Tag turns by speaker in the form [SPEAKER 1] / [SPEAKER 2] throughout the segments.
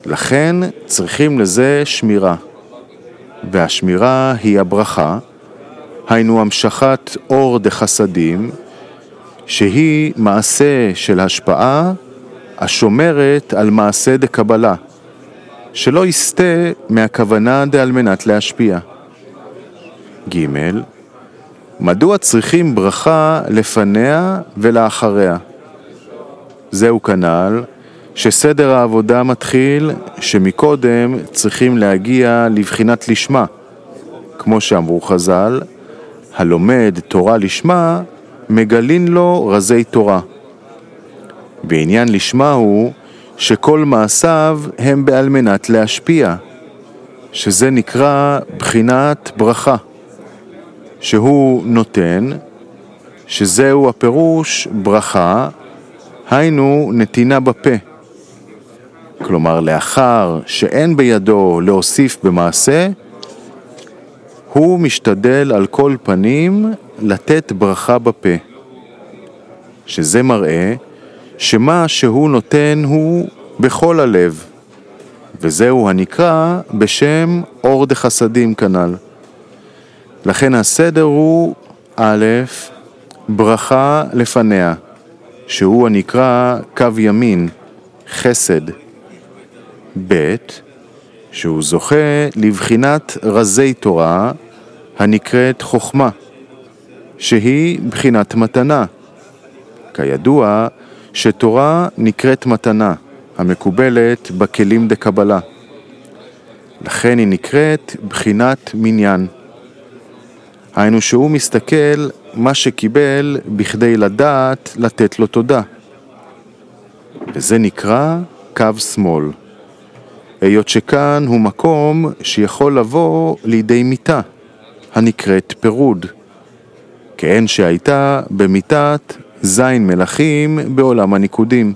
[SPEAKER 1] לכן צריכים לזה שמירה, והשמירה היא הברכה, היינו המשכת אור דחסדים, שהיא מעשה של השפעה השומרת על מעשה דקבלה, שלא יסתה מהכוונה על מנת להשפיע. ג' מדוע צריכים ברכה לפניה ולאחריה? זהו כנ"ל שסדר העבודה מתחיל שמקודם צריכים להגיע לבחינת לשמה, כמו שאמרו חז"ל, הלומד תורה לשמה מגלין לו רזי תורה. בעניין לשמה הוא שכל מעשיו הם בעל מנת להשפיע, שזה נקרא בחינת ברכה, שהוא נותן, שזהו הפירוש ברכה, היינו נתינה בפה. כלומר, לאחר שאין בידו להוסיף במעשה, הוא משתדל על כל פנים לתת ברכה בפה. שזה מראה שמה שהוא נותן הוא בכל הלב, וזהו הנקרא בשם אור דחסדים כנ"ל. לכן הסדר הוא א', ברכה לפניה, שהוא הנקרא קו ימין, חסד. ב', שהוא זוכה לבחינת רזי תורה, הנקראת חוכמה, שהיא בחינת מתנה. כידוע שתורה נקראת מתנה, המקובלת בכלים דקבלה. לכן היא נקראת בחינת מניין. היינו שהוא מסתכל מה שקיבל בכדי לדעת לתת לו תודה. וזה נקרא קו שמאל. היות שכאן הוא מקום שיכול לבוא לידי מיטה, הנקראת פירוד, כאין שהייתה במיטת זין מלכים בעולם הניקודים.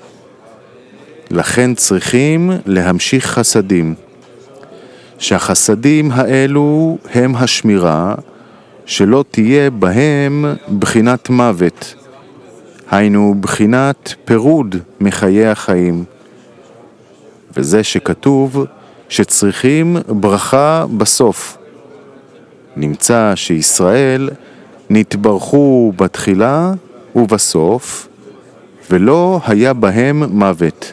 [SPEAKER 1] לכן צריכים להמשיך חסדים, שהחסדים האלו הם השמירה, שלא תהיה בהם בחינת מוות, היינו בחינת פירוד מחיי החיים. וזה שכתוב שצריכים ברכה בסוף. נמצא שישראל נתברכו בתחילה ובסוף, ולא היה בהם מוות.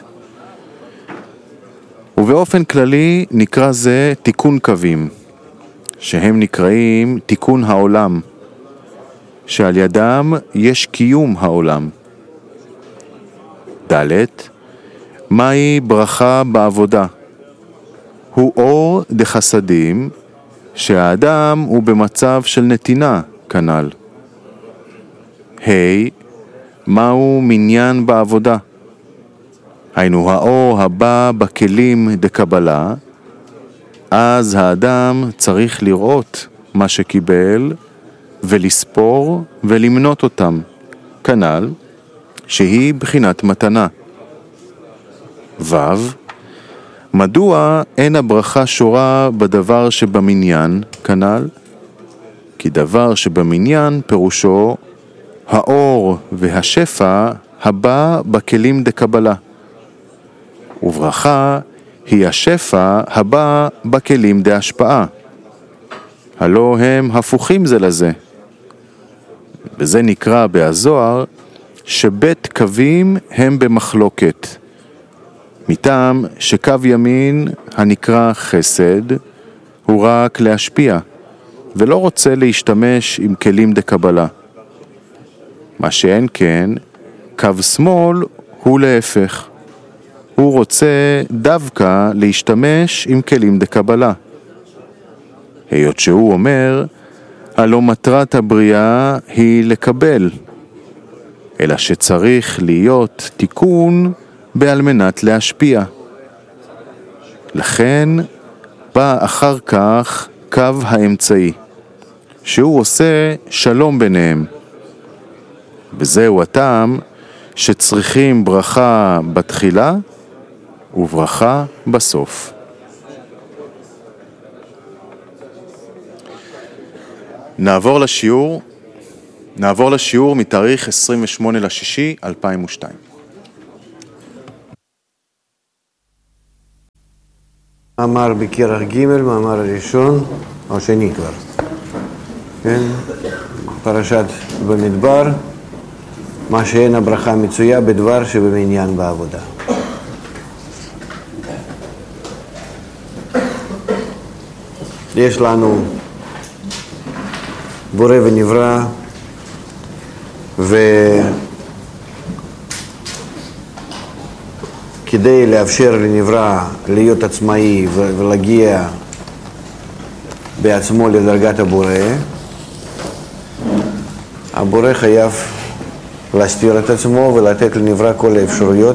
[SPEAKER 1] ובאופן כללי נקרא זה תיקון קווים, שהם נקראים תיקון העולם, שעל ידם יש קיום העולם. ד' מהי ברכה בעבודה? הוא אור דחסדים, שהאדם הוא במצב של נתינה כנ"ל. מהו מניין בעבודה? היינו האור הבא בכלים דקבלה, אז האדם צריך לראות מה שקיבל ולספור ולמנות אותם, כנ"ל שהיא בחינת מתנה. מדוע אין הברכה שורה בדבר שבמניין כנ"ל? כי דבר שבמניין פירושו האור והשפע הבא בכלים דקבלה, וברכה היא השפע הבא בכלים דהשפעה, הלא הם הפוכים זה לזה. וזה נקרא בהזוהר שבית קווים הם במחלוקת, מטעם שקו ימין הנקרא חסד הוא רק להשפיע, ולא רוצה להשתמש עם כלים דקבלה. מה שאין כן, קו שמאל הוא להפך. הוא רוצה דווקא להשתמש עם כלים דקבלה. היות שהוא אומר, הלא מטרת הבריאה היא לקבל, אלא שצריך להיות תיקון בעל מנת להשפיע. לכן בא אחר כך קו האמצעי, שהוא עושה שלום ביניהם. וזהו הטעם שצריכים ברכה בתחילה וברכה בסוף. נעבור לשיעור מתאריך 28/6/2002.
[SPEAKER 2] מאמר בכרך ג', מאמר הראשון, או שני כבר. כן? פרשת במדבר, מה שאין הברכה מצויה בדבר שבמניין בעבודה. יש לנו בורא ונברא, וכדי לאפשר לנברא להיות עצמאי ולהגיע בעצמו לדרגת הבורא, הבורא חייב להסתיר את עצמו ולתת לנברא כל האפשרויות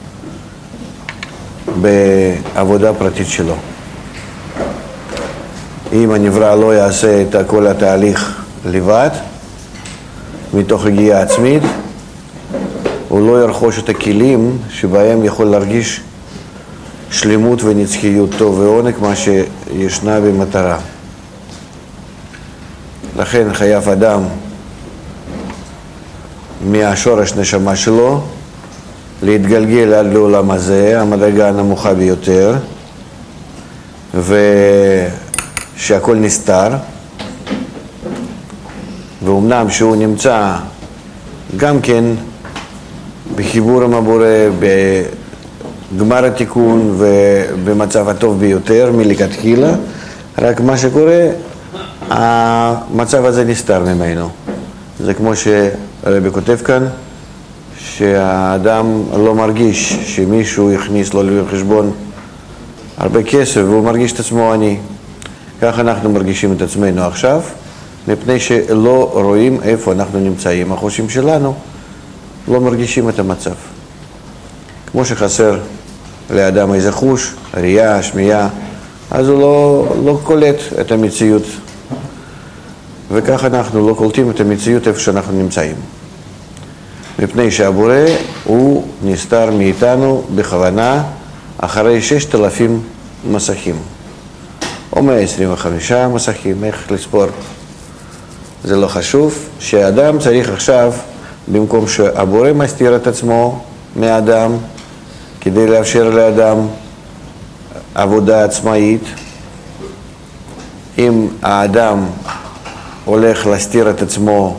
[SPEAKER 2] בעבודה פרטית שלו. אם הנברא לא יעשה את כל התהליך לבד, מתוך רגיעה עצמית, הוא לא ירכוש את הכלים שבהם יכול להרגיש שלמות ונצחיות, טוב ועונג, מה שישנה במטרה. לכן חייב אדם מהשורש נשמה שלו להתגלגל עד לעולם הזה, המדרגה הנמוכה ביותר, ושהכל נסתר, ואומנם שהוא נמצא גם כן בחיבור עם הבורא, בגמר התיקון ובמצב הטוב ביותר מלכתחילה, רק מה שקורה, המצב הזה נסתר ממנו. זה כמו שהרבי כותב כאן, שהאדם לא מרגיש שמישהו יכניס לו לחשבון הרבה כסף והוא מרגיש את עצמו עני. כך אנחנו מרגישים את עצמנו עכשיו, מפני שלא רואים איפה אנחנו נמצאים. החושים שלנו לא מרגישים את המצב. כמו שחסר לאדם איזה חוש, ראייה, שמיעה, אז הוא לא קולט את המציאות. וכך אנחנו לא קולטים את המציאות איפה שאנחנו נמצאים. מפני שהבורא הוא נסתר מאיתנו בכוונה אחרי 6,000 מסכים. או 125 מסכים, איך לספור. זה לא חשוב, שהאדם צריך עכשיו, במקום שהבורא מסתיר את עצמו מהאדם, כדי לאפשר לאדם עבודה עצמאית, אם האדם הולך להסתיר את עצמו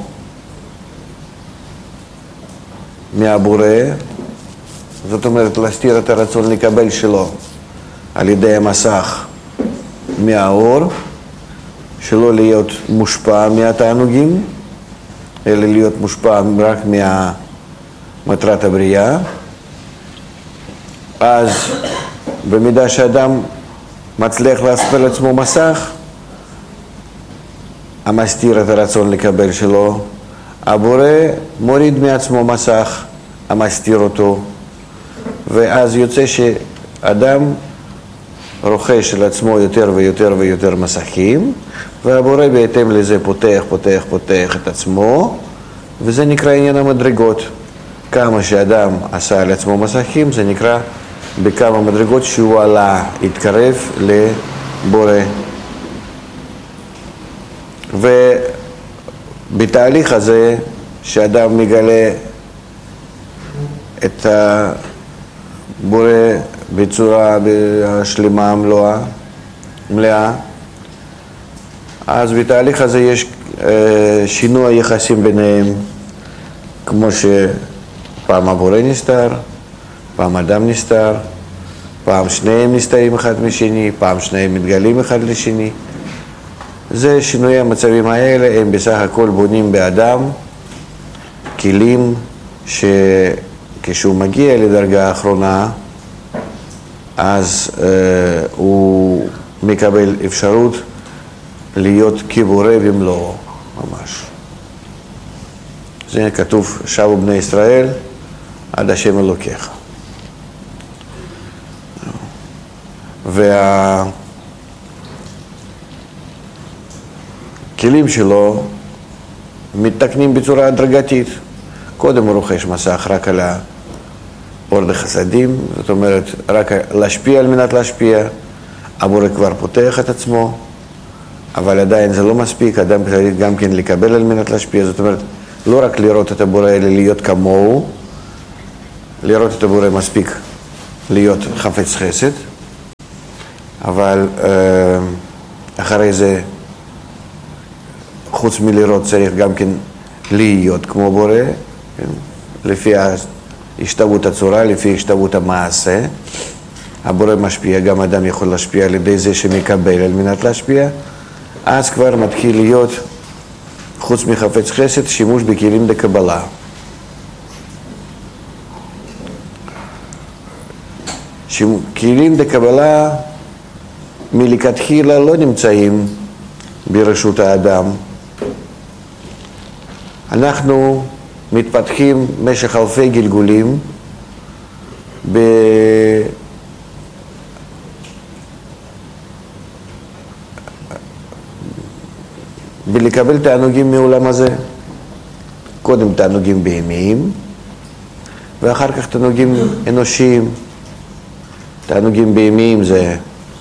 [SPEAKER 2] מהבורא, זאת אומרת להסתיר את הרצון לקבל שלו על ידי המסך מהאור, שלא להיות מושפע מהתענוגים, אלא להיות מושפע רק מהמטרת הבריאה. אז במידה שאדם מצליח להסתיר לעצמו מסך המסתיר את הרצון לקבל שלו, הבורא מוריד מעצמו מסך המסתיר אותו, ואז יוצא שאדם רוכש על עצמו יותר ויותר ויותר מסכים, והבורא בהתאם לזה פותח את עצמו, וזה נקרא עניין המדרגות. כמה שאדם עשה על עצמו מסכים, זה נקרא בכמה מדרגות שהוא עלה, התקרב לבורא. ובתהליך הזה שאדם מגלה את הבורא בצורה שלמה מלאה, אז בתהליך הזה יש שינוי היחסים ביניהם, כמו שפעם הבורא נסתר, פעם אדם נסתר, פעם שניהם נסתרים אחד משני, פעם שניהם מתגלים אחד לשני. זה שינוי המצבים האלה, הם בסך הכל בונים באדם כלים שכשהוא מגיע לדרגה האחרונה, אז הוא מקבל אפשרות להיות כבורא במלואו, ממש. זה כתוב, שבו בני ישראל עד השם אלוקיך. והכלים שלו מתקנים בצורה הדרגתית. קודם הוא רוכש מסך רק על אור דחסדים, זאת אומרת, רק להשפיע על מנת להשפיע. הבורא כבר פותח את עצמו, אבל עדיין זה לא מספיק, אדם צריך גם כן לקבל על מנת להשפיע, זאת אומרת, לא רק לראות את הבורא, אלא להיות כמוהו. לראות את הבורא מספיק להיות חפץ חסד, אבל אחרי זה, חוץ מלראות צריך גם כן להיות כמו בורא, לפי השתוות הצורה, לפי השתוות המעשה. הבורא משפיע, גם אדם יכול להשפיע על ידי זה שמקבל על מנת להשפיע. אז כבר מתחיל להיות, חוץ מחפץ חסד, שימוש בכלים דקבלה. כלים דקבלה מלכתחילה לא נמצאים ברשות האדם. אנחנו מתפתחים במשך אלפי גלגולים בלקבל תענוגים מעולם הזה. קודם תענוגים בהמיים, ואחר כך תענוגים אנושיים. תענוגים בהמיים זה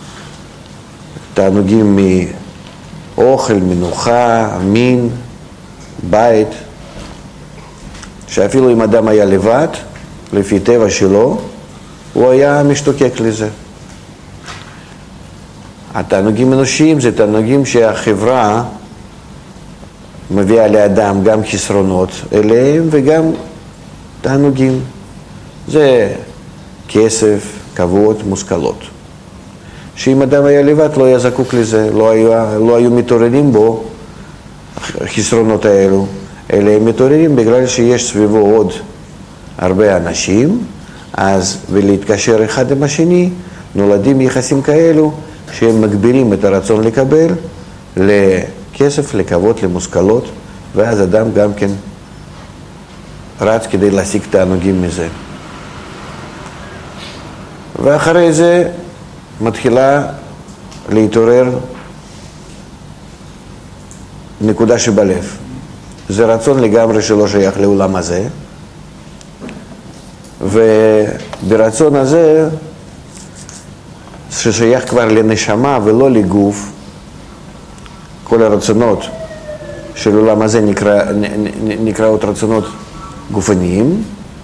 [SPEAKER 2] תענוגים מאוכל, מנוחה, מין, בית, שאפילו אם אדם היה לבד, לפי טבע שלו, הוא היה משתוקק לזה. התענוגים אנושיים זה תענוגים שהחברה מביאה לאדם גם חסרונות אליהם וגם תענוגים. זה כסף, כבוד, מושכלות. שאם אדם היה לבד לא היה זקוק לזה, לא היו מתעוררים בו חסרונות האלו, אלא הם מתעוררים בגלל שיש סביבו עוד הרבה אנשים, אז ולהתקשר אחד עם השני נולדים יחסים כאלו שהם מגבירים את הרצון לקבל לכסף, לכבוד, למושכלות, ואז אדם גם כן רץ כדי להשיג תענוגים מזה. ואחרי זה מתחילה להתעורר נקודה שבלב. זה רצון לגמרי שלא שייך לעולם הזה, וברצון הזה ששייך כבר לנשמה ולא לגוף, כל הרצונות של עולם הזה נקראות רצונות גופניים,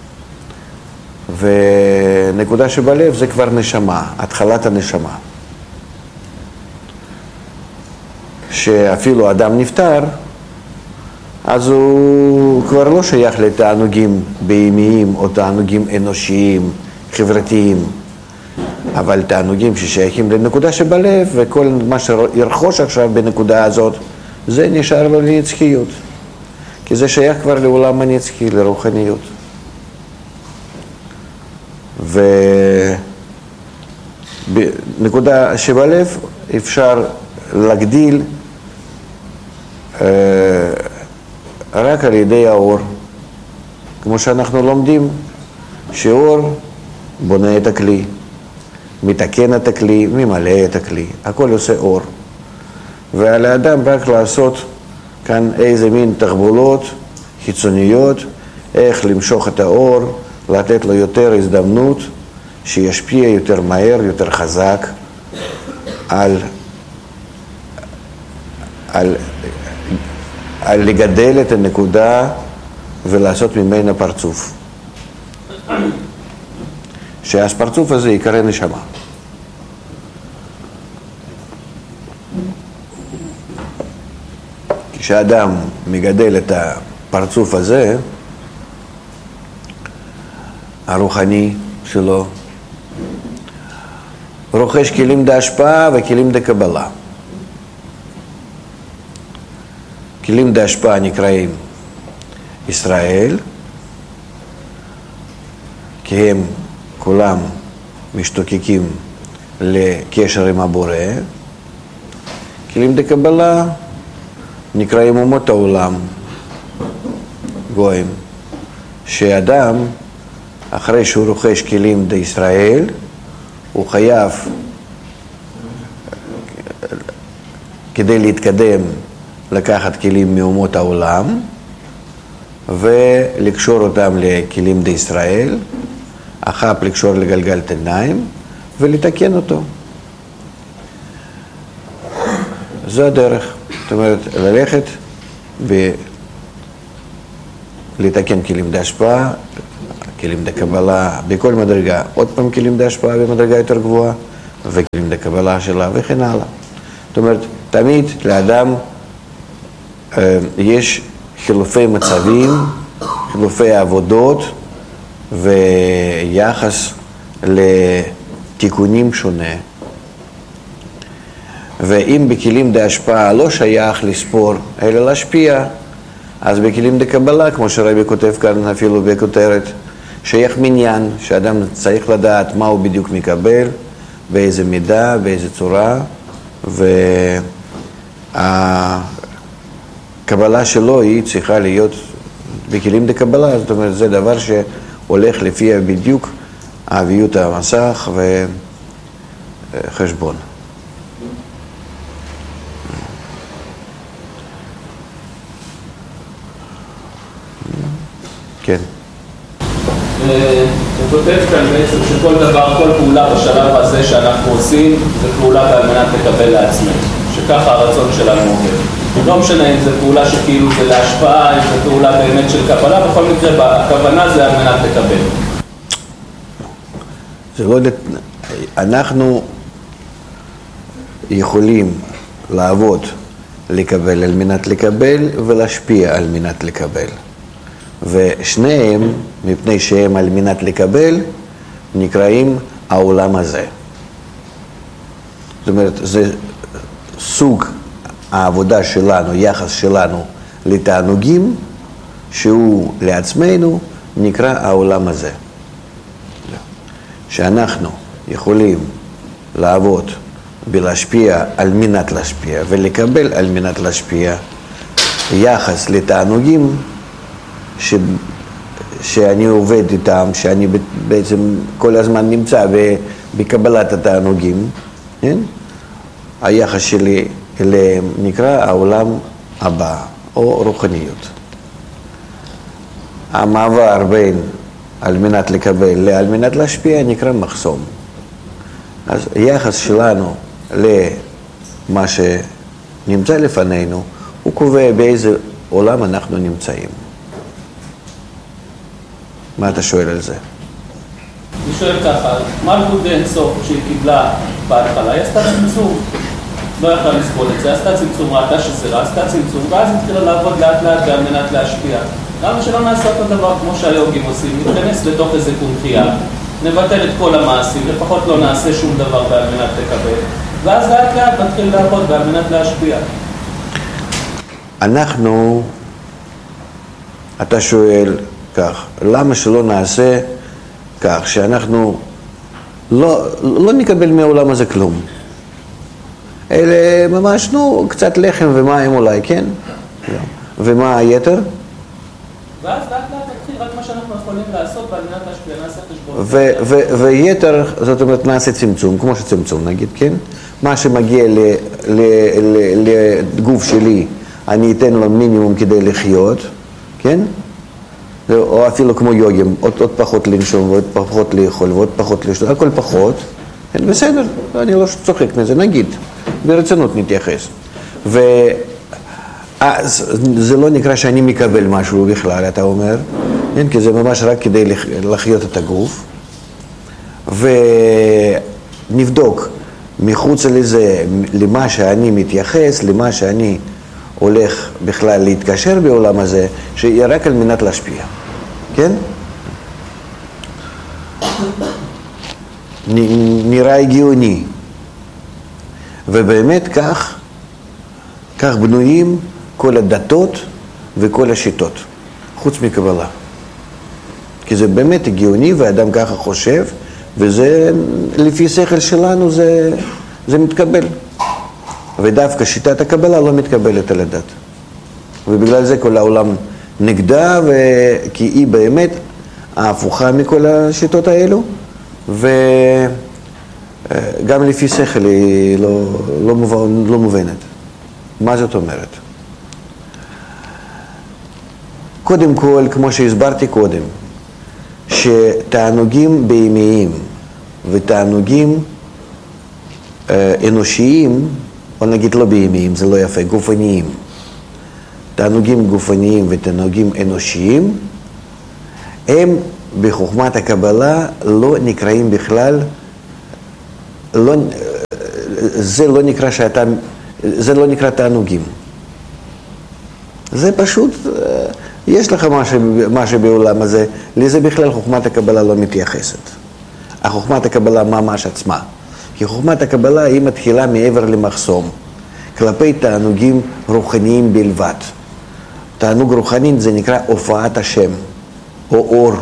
[SPEAKER 2] ונקודה שבלב זה כבר נשמה, התחלת הנשמה. שאפילו אדם נפטר, אז הוא כבר לא שייך לתענוגים בהמיים או תענוגים אנושיים, חברתיים, אבל תענוגים ששייכים לנקודה שבלב, וכל מה שירכוש עכשיו בנקודה הזאת, זה נשאר לו לנצחיות. כי זה שייך כבר לעולם הנצחי, לרוחניות. ובנקודה שבלב אפשר להגדיל רק על ידי האור. כמו שאנחנו לומדים, שאור בונה את הכלי, מתקן את הכלי, ממלא את הכלי. הכל עושה אור. ועל האדם רק לעשות כאן איזה מין תחבולות חיצוניות, איך למשוך את האור, לתת לו יותר הזדמנות, שישפיע יותר מהר, יותר חזק על לגדל את הנקודה ולעשות ממנה פרצוף. שאז פרצוף הזה יקרא נשמה. כשאדם מגדל את הפרצוף הזה, הרוחני שלו, רוכש כלים דהשפעה וכלים דקבלה. כלים דהשפעה נקראים ישראל, כי הם כולם משתוקקים לקשר עם הבורא. כלים דקבלה נקראים אומות העולם, גויים, שאדם אחרי שהוא רוכש כלים דישראל, הוא חייב כדי להתקדם לקחת כלים מאומות העולם ולקשור אותם לכלים דישראל, אחר לקשור לגלגל תניים ולתקן אותו. זו הדרך. זאת אומרת, ללכת ולתקן כלים דהשפעה, כלים דקבלה בכל מדרגה. עוד פעם כלים דהשפעה במדרגה יותר גבוהה, וכלים לקבלה שלה וכן הלאה. זאת אומרת, תמיד לאדם יש חילופי מצבים, חילופי עבודות ויחס לתיקונים שונה. ואם בכלים דהשפעה לא שייך לספור אלא להשפיע, אז בכלים דקבלה, כמו שרבי כותב כאן אפילו בכותרת, שייך מניין, שאדם צריך לדעת מה הוא בדיוק מקבל, באיזה מידה, באיזה צורה, והקבלה שלו היא צריכה להיות בכלים דקבלה, זאת אומרת, זה דבר שהולך לפי בדיוק אביות המסך וחשבון. כן.
[SPEAKER 3] הוא כותב כאן בעצם שכל דבר, כל פעולה בשלב הזה שאנחנו עושים, זה פעולה על מנת לקבל לעצמנו, שככה הרצון שלנו עובד. לא משנה אם זה פעולה שכאילו זה להשפעה, אם זה פעולה באמת של קבלה, בכל מקרה הכוונה זה על מנת לקבל.
[SPEAKER 2] זה לא, אנחנו יכולים לעבוד, לקבל על מנת לקבל ולהשפיע על מנת לקבל. ושניהם, מפני שהם על מנת לקבל, נקראים העולם הזה. זאת אומרת, זה סוג העבודה שלנו, יחס שלנו לתענוגים, שהוא לעצמנו, נקרא העולם הזה. שאנחנו יכולים לעבוד בלהשפיע על מנת להשפיע, ולקבל על מנת להשפיע, יחס לתענוגים, שאני עובד איתם, שאני בעצם כל הזמן נמצא בקבלת התענוגים, כן? היחס שלי אליהם נקרא העולם הבא, או רוחניות. המעבר בין על מנת לקבל לעל מנת להשפיע נקרא מחסום. אז היחס שלנו למה שנמצא לפנינו, הוא קובע באיזה עולם אנחנו נמצאים. מה אתה שואל על זה?
[SPEAKER 3] אני שואל ככה, מלכות אין סוף שהיא קיבלה בהתחלה, היא עשתה צמצום. לא יכלה לסבול את זה, עשתה צמצום, ראתה שזה רע, עשתה צמצום, ואז היא התחילה לעבוד לאט לאט על מנת להשפיע. למה שלא נעשה אותו דבר כמו שהיוגים עושים? נתכנס לתוך איזה קונחייה, נבטל את כל המעשים, לפחות לא נעשה שום דבר בעל מנת לקבל, ואז לאט לאט נתחיל לעבוד בעל מנת להשפיע.
[SPEAKER 2] אנחנו, אתה שואל כך, למה שלא נעשה כך, שאנחנו לא נקבל מהעולם הזה כלום? אלה ממש, קצת לחם ומים אולי, כן? ומה היתר?
[SPEAKER 3] ואז לאט לאט נתחיל רק מה שאנחנו יכולים לעשות ועל מנת להשפיע, נעשה חשבון.
[SPEAKER 2] ויתר, זאת אומרת, נעשה צמצום, כמו שצמצום נגיד, כן? מה שמגיע לגוף שלי, אני אתן לו מינימום כדי לחיות, כן? או אפילו כמו יוגים, עוד פחות לנשום ועוד פחות לאכול ועוד פחות לשתות, הכל פחות, כן, בסדר, אני לא צוחק מזה, נגיד, ברצינות נתייחס. זה לא נקרא שאני מקבל משהו בכלל, אתה אומר, כן, כי זה ממש רק כדי לחיות את הגוף. ונבדוק מחוץ לזה, למה שאני מתייחס, למה שאני הולך בכלל להתקשר בעולם הזה, שיהיה רק על מנת להשפיע, כן? נראה הגיוני. ובאמת כך בנויים כל הדתות וכל השיטות, חוץ מקבלה. כי זה באמת הגיוני והאדם ככה חושב, וזה לפי שכל שלנו זה מתקבל. ודווקא שיטת הקבלה לא מתקבלת על הדת. ובגלל זה כל העולם נגדה, כי היא באמת ההפוכה מכל השיטות האלו, וגם לפי שכל היא לא מובנת. מה זאת אומרת? קודם כל, כמו שהסברתי קודם, שתענוגים בהמיים ותענוגים אנושיים, או נגיד לא בהמיים, זה לא יפה, גופניים. תענוגים גופניים ותענוגים אנושיים, הם בחוכמת הקבלה לא נקראים בכלל זה לא נקרא תענוגים. זה פשוט, יש לך משהו בעולם הזה, לזה בכלל חוכמת הקבלה לא מתייחסת. החוכמת הקבלה ממש עצמה. כי חוכמת הקבלה היא מתחילה מעבר למחסום, כלפי תענוגים רוחניים בלבד. תענוג רוחני זה נקרא הופעת השם, או אור.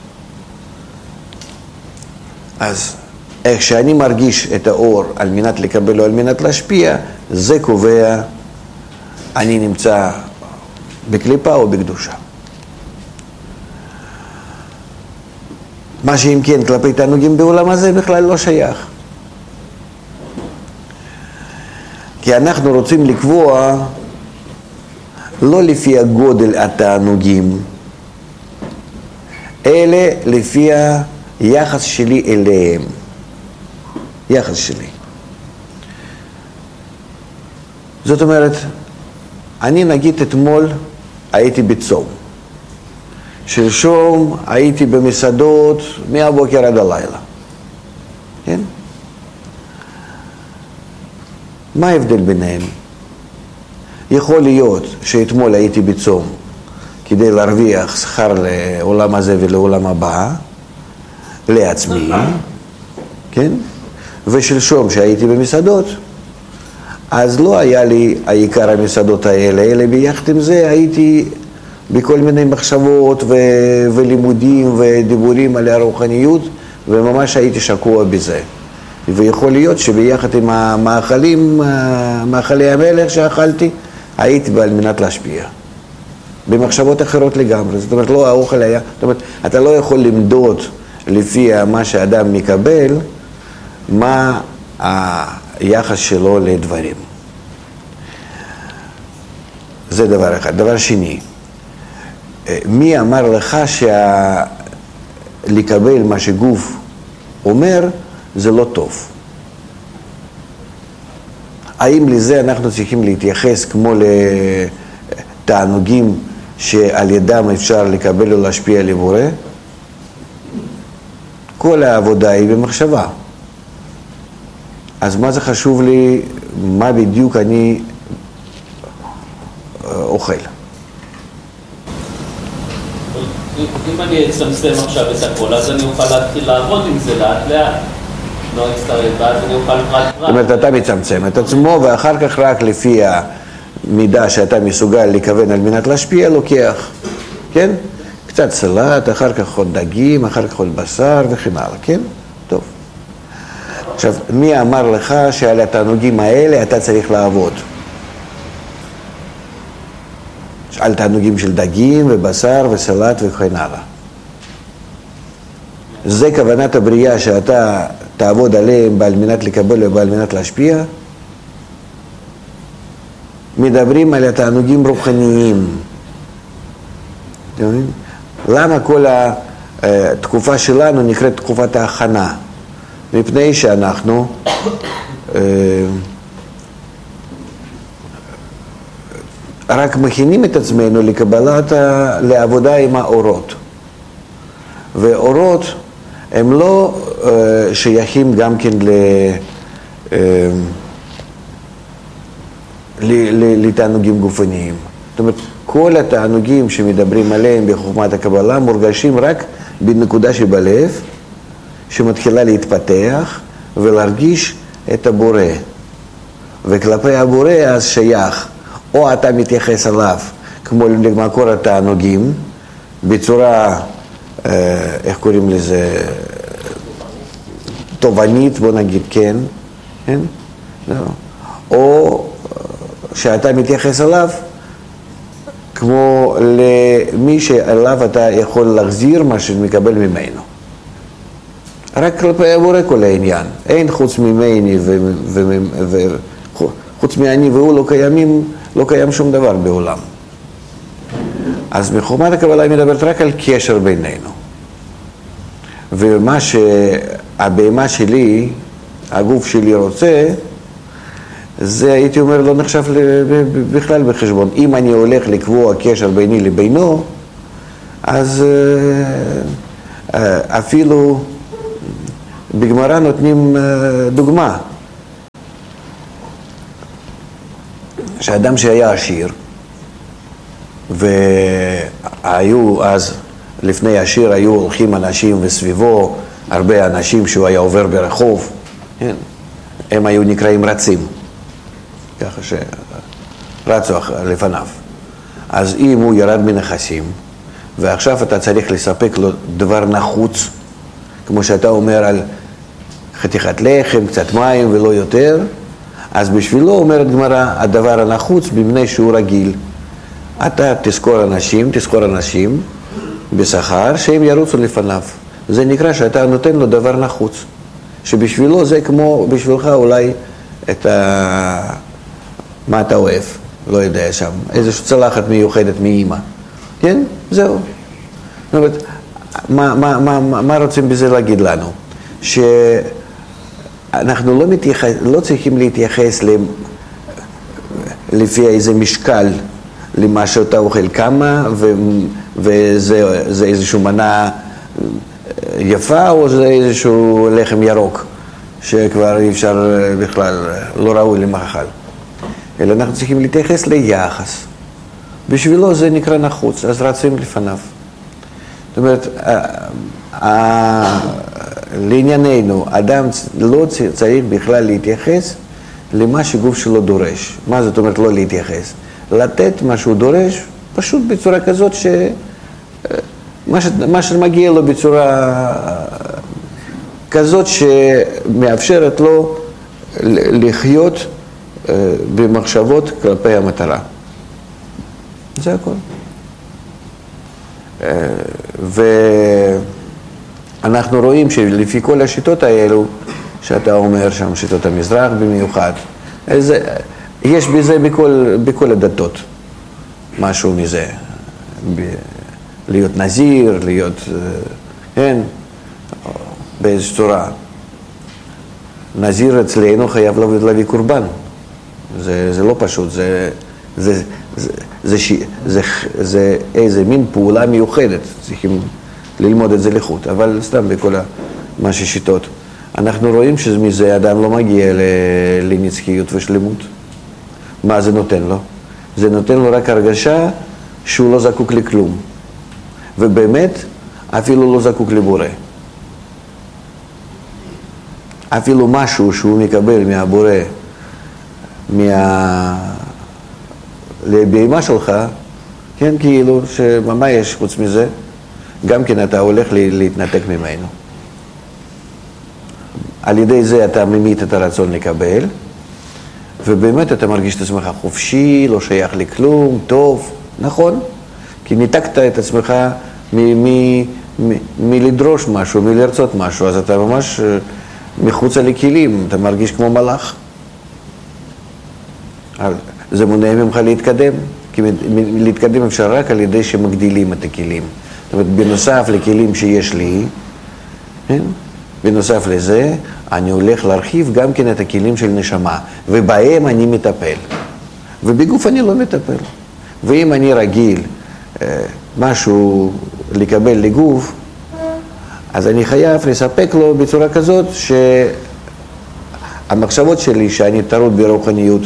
[SPEAKER 2] אז איך שאני מרגיש את האור על מנת לקבל או על מנת להשפיע, זה קובע אני נמצא בקליפה או בקדושה. מה שאם כן כלפי תענוגים בעולם הזה בכלל לא שייך. כי אנחנו רוצים לקבוע לא לפי הגודל התענוגים, אלא לפי היחס שלי אליהם. יחס שלי. זאת אומרת, אני נגיד אתמול הייתי בצום. שלשום הייתי במסעדות מהבוקר עד הלילה. כן? מה ההבדל ביניהם? יכול להיות שאתמול הייתי בצום כדי להרוויח שכר לעולם הזה ולעולם הבא, לעצמי, כן? ושלשום שהייתי במסעדות, אז לא היה לי העיקר המסעדות האלה, אלא ביחד עם זה הייתי בכל מיני מחשבות ולימודים ודיבורים על הרוחניות, וממש הייתי שקוע בזה. ויכול להיות שביחד עם מאכלי המלך שאכלתי, הייתי על מנת להשפיע. במחשבות אחרות לגמרי. זאת אומרת, לא האוכל היה, זאת אומרת, אתה לא יכול למדוד לפי מה שאדם מקבל, מה היחס שלו לדברים. זה דבר אחד. דבר שני, מי אמר לך לקבל מה שגוף אומר, זה לא טוב? האם לזה אנחנו צריכים להתייחס כמו לתענוגים שעל ידם אפשר לקבל או להשפיע על הבורא? כל העבודה היא במחשבה. אז מה זה חשוב לי, מה בדיוק אני אוכל?
[SPEAKER 3] אם אני אצמצם עכשיו את הכל, אז אני אוכל להתחיל לעבוד עם זה לאט לאט. לא אצטרף, ואז אני אוכל פרט.
[SPEAKER 2] זאת אומרת, אתה מצמצם את עצמו, ואחר כך רק לפי המידה שאתה מסוגל לכוון על מנת להשפיע, לוקח, כן? קצת סלט, אחר כך עוד דגים, אחר כך עוד בשר וכן הלאה, כן? טוב. עכשיו, מי אמר לך שעל התענוגים האלה אתה צריך לעבוד? על תענוגים של דגים ובשר וסלט וכן הלאה. זה כוונת הבריאה שאתה תעבוד עליהם בעל מנת לקבל ובעל מנת להשפיע? מדברים על התענוגים רוחניים. למה כל התקופה שלנו נקראת תקופת ההכנה? מפני שאנחנו רק מכינים את עצמנו לעבודה עם האורות. ואורות הם לא שייכים גם כן לתענוגים גופניים. זאת אומרת, כל התענוגים שמדברים עליהם בחוכמת הקבלה מורגשים רק בנקודה שבלב, שמתחילה להתפתח ולהרגיש את הבורא. וכלפי הבורא אז שייך, או אתה מתייחס אליו כמו למקור התענוגים, בצורה, איך קוראים לזה, תובנית, בוא נגיד, כן? כן? לא. או שאתה מתייחס אליו כמו למי שאליו אתה יכול להחזיר מה שמקבל ממנו. רק כלפי הבורא כל העניין. אין חוץ ממני חוץ מאני והוא לא קיים שום דבר בעולם. אז בחוכמת הקבלה היא מדברת רק על קשר בינינו. ומה שהבהמה שלי, הגוף שלי רוצה, זה הייתי אומר לא נחשב בכלל בחשבון. אם אני הולך לקבוע קשר ביני לבינו, אז אפילו בגמרא נותנים דוגמה, שאדם שהיה עשיר, והיו אז, לפני עשיר היו הולכים אנשים וסביבו, הרבה אנשים שהוא היה עובר ברחוב, כן? הם היו נקראים רצים, ככה שרצו לפניו. אז אם הוא ירד מנכסים, ועכשיו אתה צריך לספק לו דבר נחוץ, כמו שאתה אומר על חתיכת לחם, קצת מים ולא יותר, אז בשבילו אומרת גמרא, הדבר הנחוץ במבנה שהוא רגיל. אתה תזכור אנשים בשכר שהם ירוצו לפניו. זה נקרא שאתה נותן לו דבר נחוץ. שבשבילו זה כמו בשבילך אולי מה אתה אוהב, לא יודע שם, איזושהי צלחת מיוחדת מאמא. כן? זהו. זאת אומרת, מה רוצים בזה להגיד לנו? שאנחנו לא צריכים להתייחס לפי איזה משקל למה שאתה אוכל כמה, וזה איזושהי מנה יפה, או זה איזשהו לחם ירוק, שכבר אי אפשר בכלל, לא ראוי למאכל. אלא אנחנו צריכים להתייחס ליחס. בשבילו זה נקרא נחוץ, אז רצים לפניו. זאת אומרת, לענייננו, אדם לא צריך בכלל להתייחס למה שגוף שלו דורש. מה זאת אומרת לא להתייחס? לתת מה שהוא דורש, פשוט בצורה כזאת מה שמגיע לו בצורה כזאת שמאפשרת לו לחיות במחשבות כלפי המטרה. זה הכל. ואנחנו רואים שלפי כל השיטות האלו, שאתה אומר שם, שיטות המזרח במיוחד, יש בזה בכל הדתות, משהו מזה. להיות נזיר, להיות, כן, באיזו צורה. נזיר אצלנו חייב להביא קורבן. זה לא פשוט, זה איזה מין פעולה מיוחדת, צריכים ללמוד את זה לחוט, אבל סתם בכל מה ששיטות. אנחנו רואים שמזה אדם לא מגיע לנצחיות ושלמות. מה זה נותן לו? זה נותן לו רק הרגשה שהוא לא זקוק לכלום. ובאמת, אפילו לא זקוק לבורא. אפילו משהו שהוא מקבל מהבורא, לבהמה שלך, כן, כאילו, מה יש חוץ מזה? גם כן אתה הולך להתנתק ממנו. על ידי זה אתה ממית את הרצון לקבל, ובאמת אתה מרגיש את עצמך חופשי, לא שייך לכלום, טוב, נכון? כי ניתקת את עצמך מלדרוש משהו, מלרצות משהו, אז אתה ממש מחוץ לכלים, אתה מרגיש כמו מלאך. זה מונע ממך להתקדם, כי להתקדם אפשר רק על ידי שמגדילים את הכלים. זאת אומרת, בנוסף לכלים שיש לי, כן? בנוסף לזה, אני הולך להרחיב גם כן את הכלים של נשמה, ובהם אני מטפל. ובגוף אני לא מטפל. ואם אני רגיל משהו לקבל לגוף, אז אני חייב לספק לו בצורה כזאת שהמחשבות שלי שאני טרוד ברוחניות,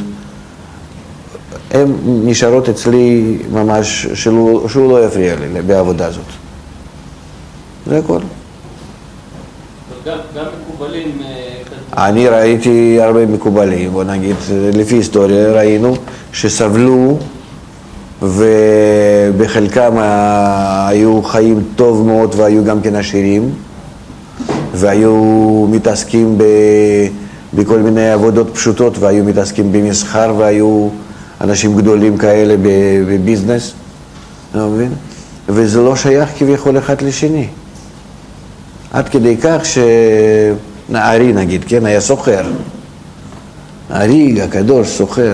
[SPEAKER 2] הן נשארות אצלי ממש, שהוא לא יפריע לי בעבודה הזאת. זה הכל.
[SPEAKER 3] גם מקובלים...
[SPEAKER 2] אני ראיתי הרבה מקובלים, בוא נגיד, לפי היסטוריה ראינו שסבלו ובחלקם היו חיים טוב מאוד והיו גם כן עשירים והיו מתעסקים בכל מיני עבודות פשוטות והיו מתעסקים במסחר והיו אנשים גדולים כאלה בביזנס, אתה מבין? וזה לא שייך כביכול אחד לשני. עד כדי כך שנערי נגיד, כן, היה סוחר. נערי הקדוש סוחר.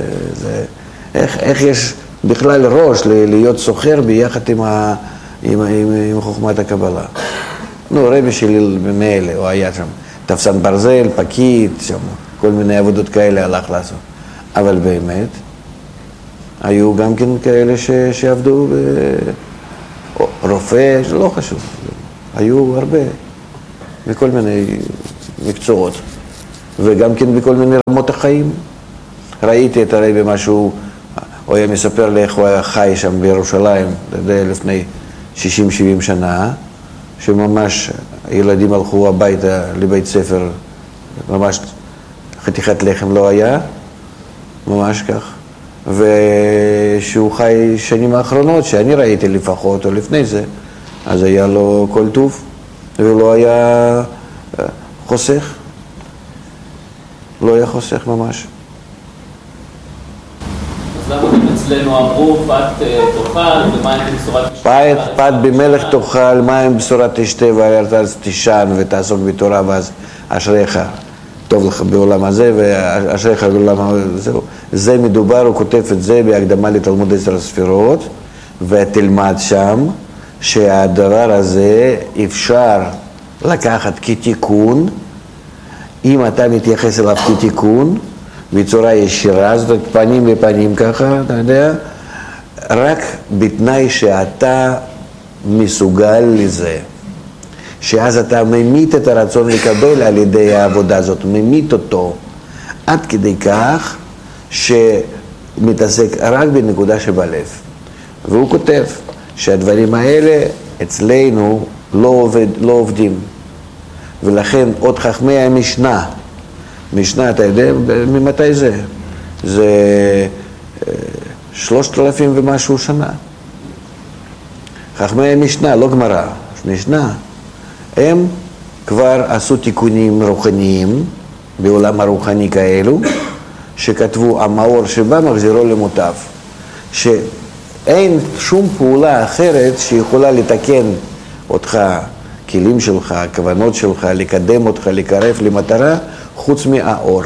[SPEAKER 2] איך יש בכלל ראש להיות סוחר ביחד עם חוכמת הקבלה? נו, רבי שלי במילא, הוא היה שם תפסן ברזל, פקיד, שם כל מיני עבודות כאלה הלך לעשות. אבל באמת, היו גם כן כאלה שעבדו רופא, לא חשוב, היו הרבה. מכל מיני מקצועות, וגם כן בכל מיני רמות החיים. ראיתי את הרבי משהו, הוא היה מספר לי איך הוא היה חי שם בירושלים, לפני 60-70 שנה, שממש ילדים הלכו הביתה לבית ספר, ממש חתיכת לחם לא היה, ממש כך. ושהוא חי שנים האחרונות, שאני ראיתי לפחות, או לפני זה, אז היה לו כל טוב, ולא היה חוסך. לא היה חוסך ממש.
[SPEAKER 3] אז למה אצלנו אמרו, פת תאכל ומים בבשורת תשתה?
[SPEAKER 2] פת במלך תאכל, מים בבשורת תשתה, וארץ תישן ותעסוק בתורה, ואז אשריך. טוב לך בעולם הזה, ואשריך בעולם הזה. זה מדובר, הוא כותב את זה בהקדמה לתלמוד 10 הספירות, ותלמד שם שהדבר הזה אפשר לקחת כתיקון, אם אתה מתייחס אליו כתיקון, בצורה ישירה, זאת אומרת פנים בפנים ככה, אתה יודע, רק בתנאי שאתה מסוגל לזה. שאז אתה ממית את הרצון לקבל על ידי העבודה הזאת, ממית אותו עד כדי כך שמתעסק רק בנקודה שבלב. והוא כותב שהדברים האלה אצלנו לא עובדים. ולכן עוד חכמי המשנה, משנה אתה יודע ממתי זה? זה 3,000 ומשהו שנה. חכמי המשנה, לא גמרא, משנה. הם כבר עשו תיקונים רוחניים בעולם הרוחני כאלו, שכתבו המאור שבא מחזירו למוטב, שאין שום פעולה אחרת שיכולה לתקן אותך, כלים שלך, הכוונות שלך, לקדם אותך, לקרב למטרה, חוץ מהאור.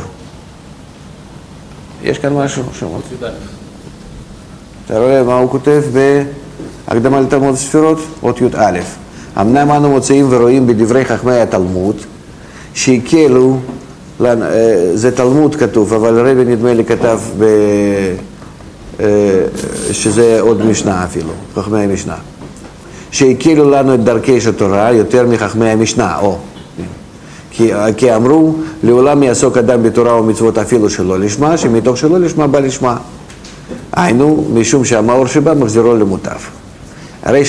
[SPEAKER 2] יש כאן משהו שמות. אתה רואה מה הוא כותב בהקדמה לתלמוד ספירות? אות י"א. אמנם אנו מוצאים ורואים בדברי חכמי התלמוד שהקלו, זה תלמוד כתוב, אבל רבי נדמה לי כתב שזה עוד משנה אפילו, חכמי המשנה, שהקלו לנו את דרכי התורה יותר מחכמי המשנה, כי אמרו לעולם יעסוק אדם בתורה ומצוות אפילו שלא לשמה, שמתוך שלא לשמה בא לשמה, היינו משום שהמאור שבא מחזירו למוטב. הרי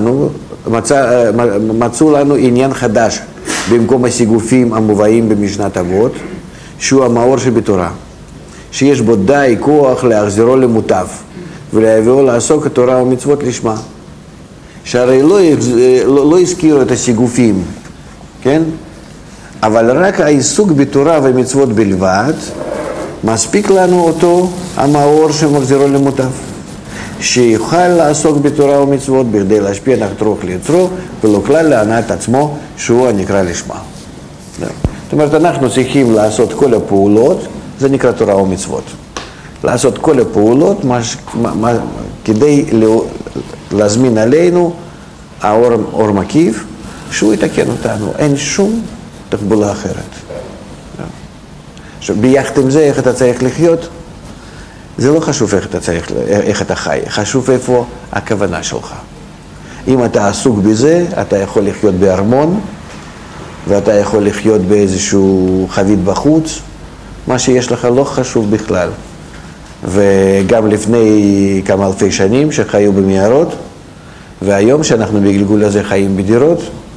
[SPEAKER 2] מצאו לנו עניין חדש במקום הסיגופים המובאים במשנת אבות, שהוא המאור שבתורה, שיש בו די כוח להחזירו למוטב ולהביאו לעסוק התורה ומצוות לשמה. שהרי לא הזכירו את הסיגופים, כן? אבל רק העיסוק בתורה ומצוות בלבד מספיק לנו אותו המאור שמחזירו למוטב, שיוכל לעסוק בתורה ומצוות בכדי להשפיע נחת רוח ליצרו ולא כלל להנאת עצמו שהוא הנקרא לשמה. זאת אומרת, אנחנו צריכים לעשות כל הפעולות, זה נקרא תורה ומצוות. לעשות כל הפעולות כדי להזמין עלינו האור מקיף, שהוא יתקן אותנו. אין שום תחבולה אחרת. עכשיו, ביחד עם זה, איך אתה צריך לחיות, זה לא חשוב איך אתה חי, חשוב איפה הכוונה שלך. אם אתה עסוק בזה, אתה יכול לחיות בארמון, ואתה יכול לחיות באיזשהו חבית בחוץ, מה שיש לך לא חשוב בכלל. וגם לפני כמה אלפי שנים שחיו במערות, והיום שאנחנו בגלגול הזה חיים בדירות,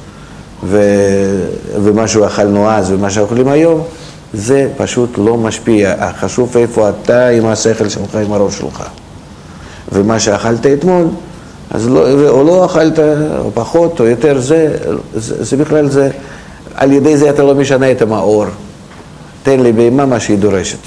[SPEAKER 2] ומה שאכלנו אז ומה שאוכלים היום, זה פשוט לא משפיע. חשוב איפה אתה עם השכל שלך, עם הראש שלך. ומה שאכלת אתמול, אז לא, או לא אכלת, או פחות, או יותר, זה בכלל זה, על ידי זה אתה לא משנה את המאור. תן לי בהמה מה שהיא דורשת.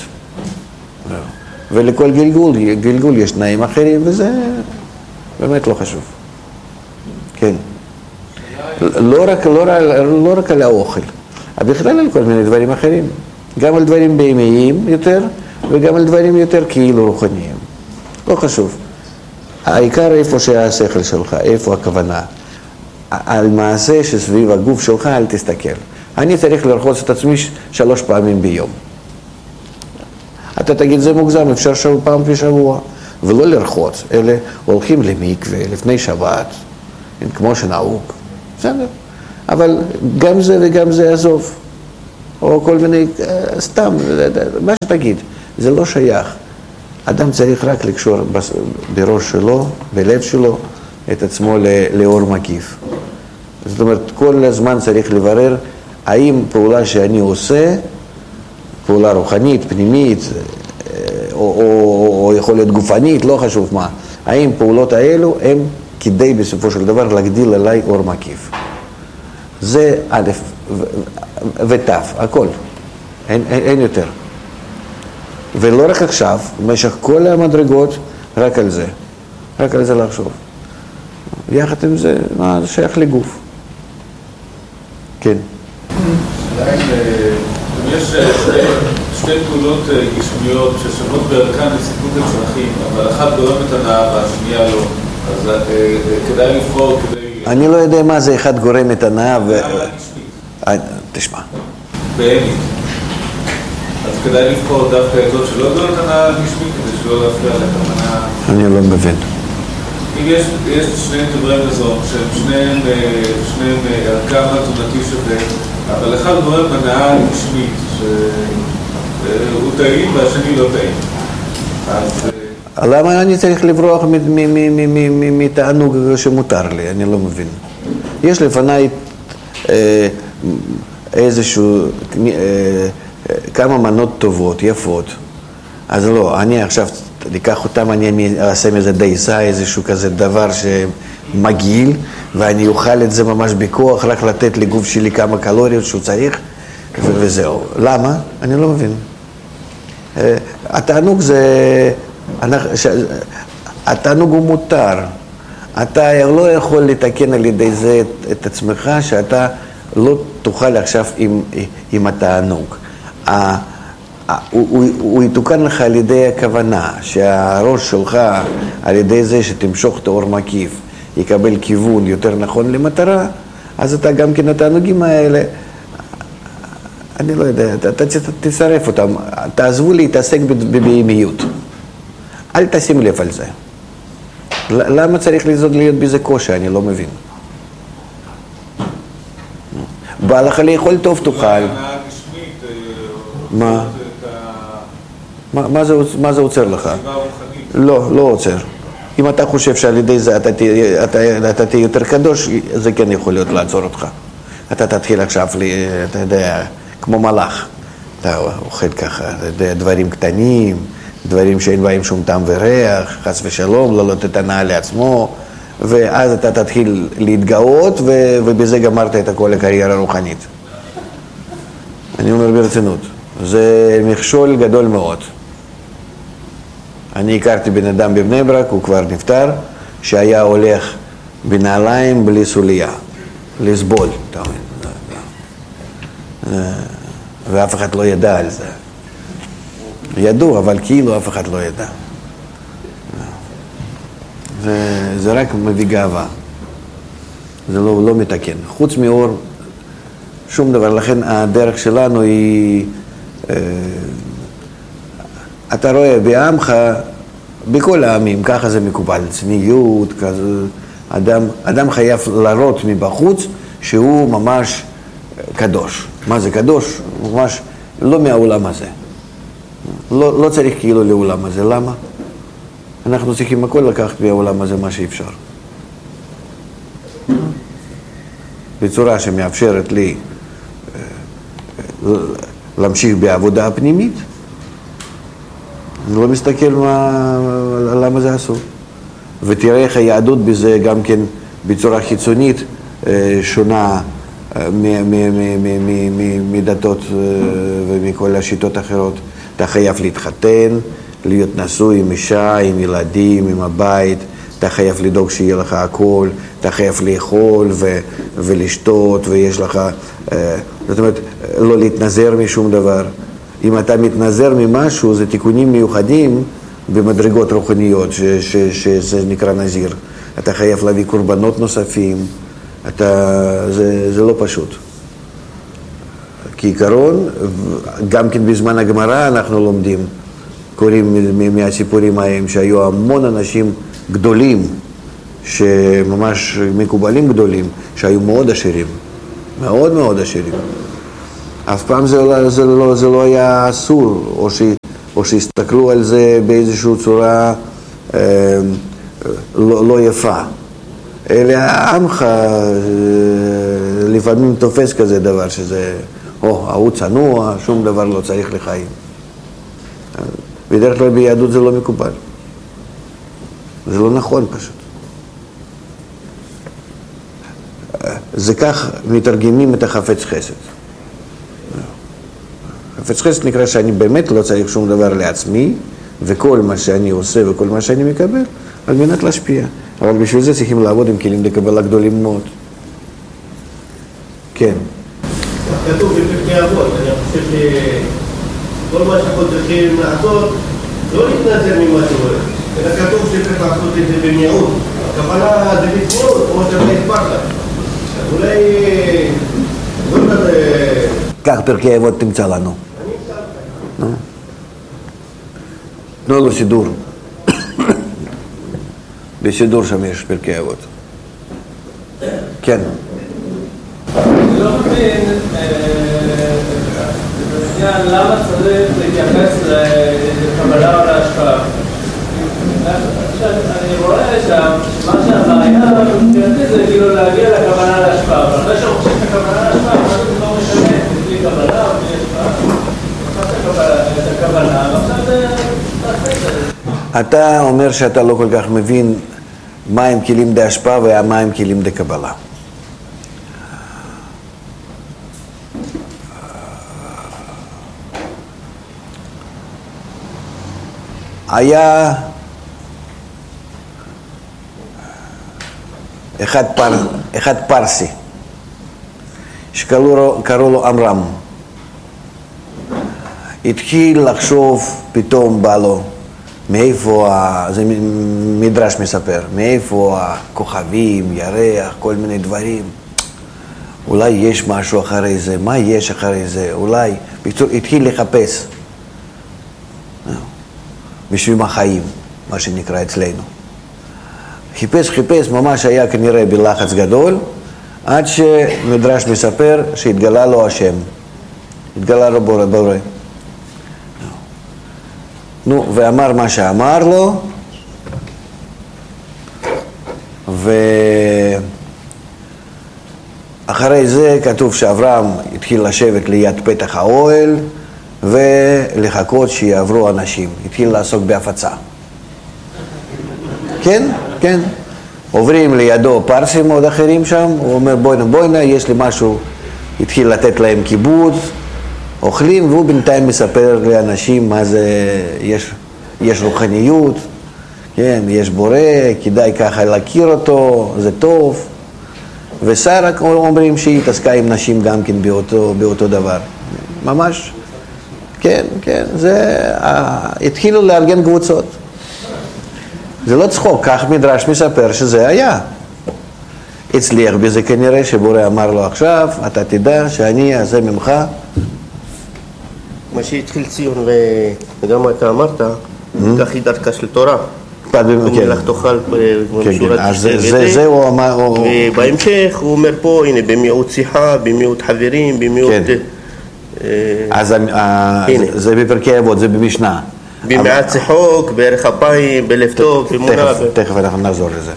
[SPEAKER 2] ולכל גלגול יש תנאים אחרים, וזה באמת לא חשוב. כן. לא רק על האוכל, אבל בכלל על כל מיני דברים אחרים. גם על דברים בהמיים יותר, וגם על דברים יותר כאילו רוחניים. לא חשוב. העיקר איפה שהשכל שלך, איפה הכוונה. על מעשה שסביב הגוף שלך אל תסתכל. אני צריך לרחוץ את עצמי 3 פעמים ביום. אתה תגיד זה מוגזם, אפשר פעם בשבוע. ולא לרחוץ, אלא הולכים למקווה לפני שבת, כמו שנהוג. בסדר. אבל גם זה וגם זה עזוב. או כל מיני, סתם, מה שתגיד, זה לא שייך. אדם צריך רק לקשור בראש שלו, בלב שלו, את עצמו לאור מקיף. זאת אומרת, כל הזמן צריך לברר האם פעולה שאני עושה, פעולה רוחנית, פנימית, או יכול להיות גופנית, לא חשוב מה, האם פעולות האלו הם כדי בסופו של דבר להגדיל עליי אור מקיף. זה א' ות', הכל, אין יותר. ולא רק עכשיו, במשך כל המדרגות, רק על זה לחשוב. יחד עם זה, זה שייך לגוף. כן.
[SPEAKER 4] עדיין, יש שתי פעולות גשמיות ששוות בערכן לסיפוק הצרכים, אבל אחת גורמת הנאה והשנייה לא. אז כדאי לבחור כדי...
[SPEAKER 2] אני לא יודע מה זה אחד גורם את הנאה ו...
[SPEAKER 4] הנאה גשמית.
[SPEAKER 2] תשמע.
[SPEAKER 4] באמת. אז כדאי לבחור דווקא את זאת שלא גורמת הנאה גשמית, כדי שלא להפריע לכוונה...
[SPEAKER 2] אני לא מבין.
[SPEAKER 4] אם יש שני דברי מזון, שהם שניהם ערכם התזונתי שווה, אבל אחד גורם הנאה גשמית, שהוא טעים והשני לא טעים. אז...
[SPEAKER 2] למה אני צריך לברוח מתענוג שמותר לי? אני לא מבין. יש לפניי איזשהו, כמה מנות טובות, יפות. אז לא, אני עכשיו אקח אותם, אני אעשה מזה דייסה, איזשהו כזה דבר שמגעיל, ואני אוכל את זה ממש בכוח, רק לתת לגוף שלי כמה קלוריות שהוא צריך, וזהו. למה? אני לא מבין. התענוג זה... התענוג הוא מותר. אתה לא יכול לתקן על ידי זה את עצמך שאתה לא תוכל עכשיו עם התענוג. הוא יתוקן לך על ידי הכוונה שהראש שלך על ידי זה שתמשוך את האור מקיף יקבל כיוון יותר נכון למטרה, אז אתה גם כן התענוגים האלה, אני לא יודע, אתה תצרף אותם, תעזבו להתעסק בבהמיות. אל תשים לב על זה. למה צריך להיות בזה קושי? אני לא מבין. בא לך לאכול טוב תאכל. מה? מה זה עוצר לך? לא עוצר. אם אתה חושב שעל ידי זה אתה תהיה יותר קדוש, זה כן יכול להיות לעצור אותך. אתה תתחיל עכשיו, אתה יודע, כמו מלאך. אתה אוכל ככה, דברים קטנים, דברים שאין בהם שום טעם וריח, חס ושלום, לא לתת הנאה לעצמו, ואז אתה תתחיל להתגאות, ובזה גמרת את כל הקריירה הרוחנית. אני אומר ברצינות, זה מכשול גדול מאוד. אני הכרתי בן אדם בבני ברק, הוא כבר נפטר, שהיה הולך בנעליים בלי סוליה, לסבול, אתה אומר. ואף אחד לא ידע על זה. ידעו, אבל כאילו אף אחד לא ידע. זה רק מביא גאווה. זה לא מתקן. חוץ מאור, שום דבר. לכן הדרך שלנו היא... אתה רואה בעמך, בכל העמים, ככה זה מקובל. צניעות, כזה... אדם חייב להראות מבחוץ שהוא ממש קדוש. מה זה קדוש? ממש לא מהעולם הזה. לא צריך כאילו לעולם הזה. למה? אנחנו צריכים הכל לקחת מהעולם הזה מה שאפשר. בצורה שמאפשרת לי להמשיך בעבודה הפנימית. אני לא מסתכל למה זה אסור. ותראה איך היהדות בזה גם כן בצורה חיצונית שונה מדתות ומכל השיטות האחרות. אתה חייב להתחתן, להיות נשוי עם אישה, עם ילדים, עם הבית, אתה חייב לדאוג שיהיה לך הכל, אתה חייב לאכול ולשתות, ויש לך, זאת אומרת, לא להתנזר משום דבר. אם אתה מתנזר ממשהו, זה תיקונים מיוחדים במדרגות רוחניות, שזה נקרא נזיר. אתה חייב להביא קורבנות נוספים, זה לא פשוט. כעיקרון, גם כן בזמן הגמרא אנחנו לומדים, קוראים מהסיפורים ההם שהיו המון אנשים גדולים, שממש מקובלים גדולים, שהיו מאוד עשירים. מאוד מאוד עשירים. אף פעם זה לא היה אסור, או שהסתכלו על זה באיזושהי צורה לא יפה. אלא עמך לפעמים תופס כזה דבר שזה, ההוא צנוע, שום דבר לא צריך לחיים. בדרך כלל ביהדות זה לא מקובל. זה לא נכון פשוט. זה כך מתרגמים את החפץ חסד. חפץ חסד נקרא שאני באמת לא צריך שום דבר לעצמי, וכל מה שאני עושה וכל מה שאני מקבל, על מנת להשפיע. אבל בשביל זה צריכים לעבוד עם כלים לקבלה גדולים מאוד. כן.
[SPEAKER 5] כתוב בפרקי אבות, אני חושב שכל מה שאנחנו צריכים לעשות, לא להתנזר ממה שקורה, אלא כתוב שצריך לעשות את זה במיעוט. הכוונה זה בצניעות, כמו שאתה הסברת. אז אולי...
[SPEAKER 2] כך פרקי אבות תמצא לנו. תנו לו סידור. בסידור שם יש פרקי אבות. כן.
[SPEAKER 3] אני לא מבין למה צריך להתייחס לקבלה או להשפעה. אני רואה שם שמה שהבעיה מבחינתי זה כאילו להגיע לקבלה להשפעה, אבל אחרי שרוכשים את הקבלה להשפעה, זה לא משנה בלי קבלה או בלי השפעה. את הקבלה, ועכשיו זה תעשה את זה.
[SPEAKER 2] אתה אומר שאתה לא כל כך מבין מה הם כלים להשפעה ומה הם כלים לקבלה. היה אחד פרסי שקראו לו אמרם. התחיל לחשוב, פתאום בא לו מאיפה, זה מדרש מספר, מאיפה הכוכבים, ירח, כל מיני דברים. אולי יש משהו אחרי זה, מה יש אחרי זה, אולי, בקיצור, התחיל לחפש בשביל החיים, מה שנקרא אצלנו. חיפש, ממש היה כנראה בלחץ גדול, עד שמדרש מספר שהתגלה לו השם, התגלה לו בורא. נו, ואמר מה שאמר לו, ואחרי זה כתוב שאברהם התחיל לשבת ליד פתח האוהל, ולחכות שיעברו אנשים, התחיל לעסוק בהפצה. כן, כן. עוברים לידו פרסים עוד אחרים שם, הוא אומר בואנה, יש לי משהו, התחיל לתת להם כיבוד, אוכלים, והוא בינתיים מספר לאנשים מה זה, יש רוחניות, כן, יש בורא, כדאי ככה להכיר אותו, זה טוב. ושרה אומרים שהיא התעסקה עם נשים גם כן באותו דבר. ממש, כן, התחילו לארגן קבוצות. זה לא צחוק, כך מדרש מספר שזה היה. הצליח בזה כנראה שבורא אמר לו עכשיו, אתה תדע שאני אעשה ממך.
[SPEAKER 5] מה שהתחיל ציון וגם מה אתה אמרת, כך היא דרכה של תורה. ומלך תאכל בשורת
[SPEAKER 2] זה הוא אמר.
[SPEAKER 5] ובהמשך הוא אומר פה, הנה, במיעוט שיחה, במיעוט חברים, במיעוט...
[SPEAKER 2] אז זה בפרקי אבות, זה במשנה.
[SPEAKER 5] במעט צחוק, בערך אפיים, בלב טוב, במונה.
[SPEAKER 2] תכף אנחנו נחזור לזה.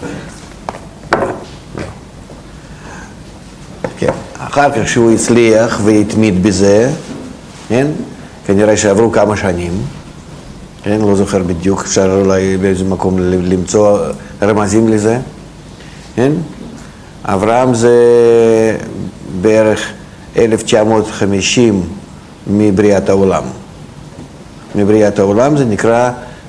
[SPEAKER 2] אחר כך שהוא הצליח והתמיד בזה, כנראה שעברו כמה שנים, לא זוכר בדיוק, אפשר אולי באיזה מקום למצוא רמזים לזה. אברהם זה בערך 1950 מבריאת העולם. מבריאת העולם זה נקרא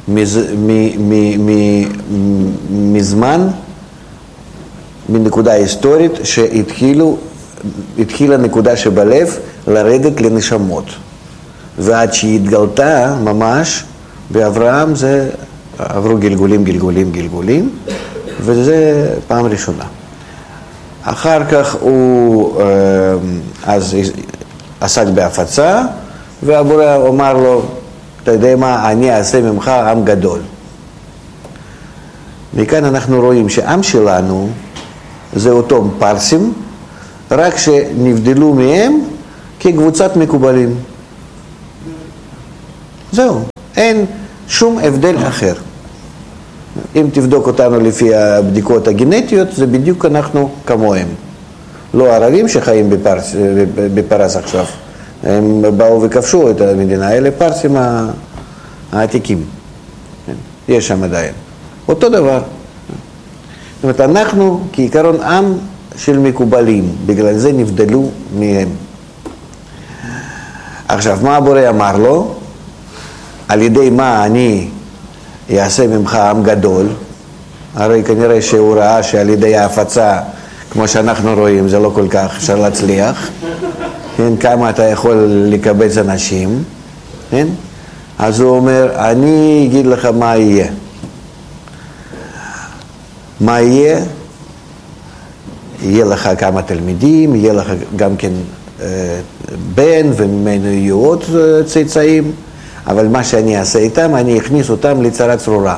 [SPEAKER 2] מזמן, מנקודה היסטורית שהתחילה נקודה שבלב לרדת לנשמות. ועד שהתגלתה ממש באברהם זה עברו גלגולים, וזה פעם ראשונה. אחר כך הוא אז עסק בהפצה, והבורא אמר לו, אתה יודע מה, אני אעשה ממך עם גדול. מכאן אנחנו רואים שעם שלנו זה אותו פרסים, רק שנבדלו מהם כקבוצת מקובלים. זהו, אין שום הבדל אחר. אם תבדוק אותנו לפי הבדיקות הגנטיות, זה בדיוק אנחנו כמוהם. לא ערבים שחיים בפרס עכשיו. הם באו וכבשו את המדינה, אלה פרסים העתיקים. יש שם עדיין. אותו דבר. זאת אומרת, אנחנו כעיקרון עם של מקובלים, בגלל זה נבדלו מהם. עכשיו, מה הבורא אמר לו? על ידי מה אני אעשה ממך עם גדול? הרי כנראה שהוא ראה שעל ידי ההפצה, כמו שאנחנו רואים, זה לא כל כך אפשר להצליח. כן, כמה אתה יכול לקבץ אנשים, כן? אז הוא אומר, אני אגיד לך מה יהיה. מה יהיה? יהיה לך כמה תלמידים, יהיה לך גם כן בן, וממנו יהיו עוד צאצאים, אבל מה שאני אעשה איתם, אני אכניס אותם לצרה צרורה,